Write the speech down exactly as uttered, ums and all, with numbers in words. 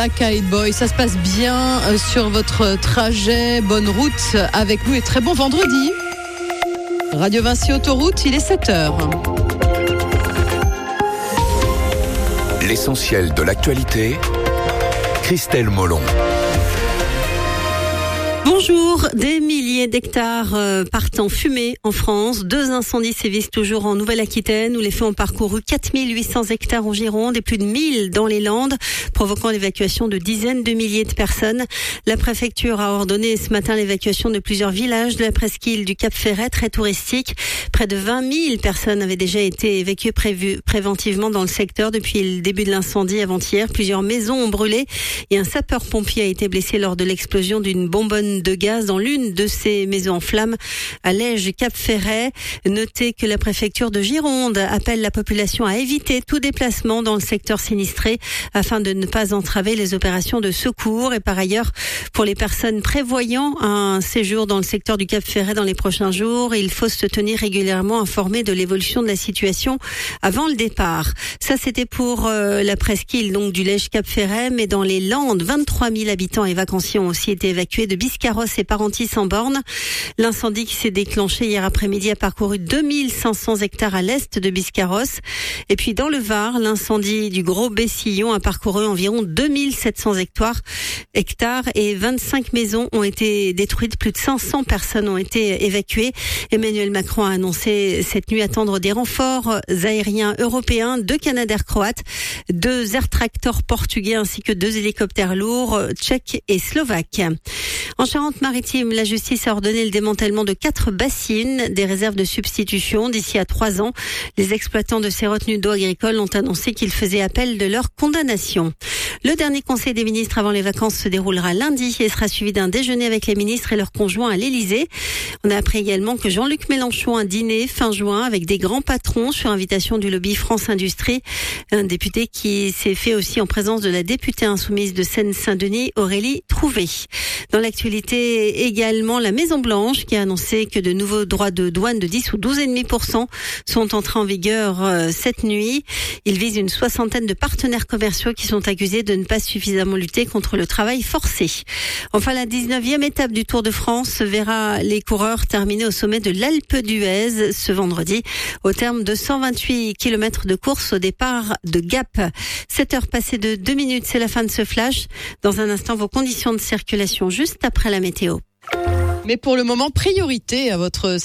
Kite Boy, ça se passe bien sur votre trajet. Bonne route avec nous et très bon vendredi. Radio Vinci Autoroute, il est sept heures. L'essentiel de l'actualité, Christelle Molon. Bonjour, des milliers d'hectares euh, partent en fumée en France. Deux incendies sévissent toujours en Nouvelle-Aquitaine où les feux ont parcouru quatre mille huit cents hectares en Gironde et plus de mille dans les Landes, provoquant l'évacuation de dizaines de milliers de personnes. La préfecture a ordonné ce matin l'évacuation de plusieurs villages de la presqu'île du Cap-Ferret, très touristique. Près de vingt mille personnes avaient déjà été évacuées prévu, préventivement dans le secteur depuis le début de l'incendie avant-hier. Plusieurs maisons ont brûlé et un sapeur-pompier a été blessé lors de l'explosion d'une bonbonne de gaz dans l'une de ces maisons en flammes à Lège Cap-Ferret. Notez que la préfecture de Gironde appelle la population à éviter tout déplacement dans le secteur sinistré afin de ne pas entraver les opérations de secours. Et par ailleurs, pour les personnes prévoyant un séjour dans le secteur du Cap-Ferret dans les prochains jours, il faut se tenir régulièrement informé de l'évolution de la situation avant le départ. Ça, c'était pour euh, la presqu'île donc du Lège Cap-Ferret, mais dans les Landes, vingt-trois mille habitants et vacanciers ont aussi été évacués de Biscarrosse et Parentis en Borne. L'incendie qui s'est déclenché hier après-midi a parcouru deux mille cinq cents hectares à l'est de Biscarrosse. Et puis dans le Var, l'incendie du Gros Bessillon a parcouru environ deux mille sept cents hectares, hectares et vingt-cinq maisons ont été détruites. Plus de cinq cents personnes ont été évacuées. Emmanuel Macron a annoncé cette nuit attendre des renforts aériens européens, deux Canadair croates, deux Air Tractor portugais ainsi que deux hélicoptères lourds tchèques et slovaques. En Charente-Maritime, la justice a ordonné le démantèlement de quatre bassines, des réserves de substitution d'ici à trois ans. Les exploitants de ces retenues d'eau agricoles ont annoncé qu'ils faisaient appel de leur condamnation. Le dernier conseil des ministres avant les vacances se déroulera lundi et sera suivi d'un déjeuner avec les ministres et leurs conjoints à l'Élysée. On a appris également que Jean-Luc Mélenchon a dîné fin juin avec des grands patrons sur invitation du lobby France Industrie. Un député qui s'est fait aussi en présence de la députée insoumise de Seine-Saint-Denis, Aurélie Trouvé. Dans l'actualité également, la Maison-Blanche qui a annoncé que de nouveaux droits de douane de dix ou douze virgule cinq pour cent sont entrés en vigueur euh, cette nuit. Ils visent une soixantaine de partenaires commerciaux qui sont accusés de ne pas suffisamment lutter contre le travail forcé. Enfin, la dix-neuvième étape du Tour de France verra les coureurs terminer au sommet de l'Alpe d'Huez ce vendredi au terme de cent vingt-huit kilomètres de course au départ de Gap. sept heures passées de deux minutes, c'est la fin de ce flash. Dans un instant, vos conditions de circulation juste après la météo. Mais pour le moment, priorité à votre